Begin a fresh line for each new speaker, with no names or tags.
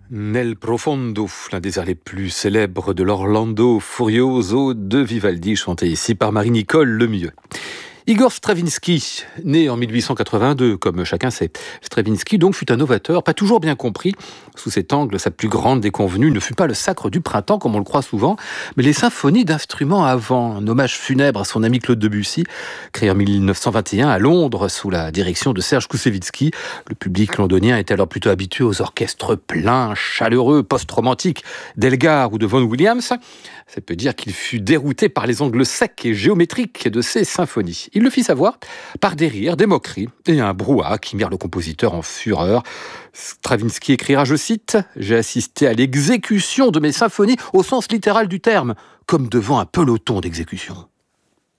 Nel Profondo, l'un des airs les plus célèbres de l'Orlando Furioso de Vivaldi, chanté ici par Marie-Nicole Lemieux. Igor Stravinsky, né en 1882, comme chacun sait. Stravinsky donc fut un novateur, pas toujours bien compris. Sous cet angle, sa plus grande déconvenue ne fut pas le sacre du printemps, comme on le croit souvent, mais les symphonies d'instruments à vent, un hommage funèbre à son ami Claude Debussy, créé en 1921 à Londres sous la direction de Serge Koussevitzky. Le public londonien était alors plutôt habitué aux orchestres pleins, chaleureux, post-romantiques d'Elgar ou de Vaughan Williams. Ça peut dire qu'il fut dérouté par les angles secs et géométriques de ces symphonies. Il le fit savoir par des rires, des moqueries et un brouhaha qui mirent le compositeur en fureur. Stravinsky écrira, je cite, « J'ai assisté à l'exécution de mes symphonies au sens littéral du terme, comme devant un peloton d'exécution ».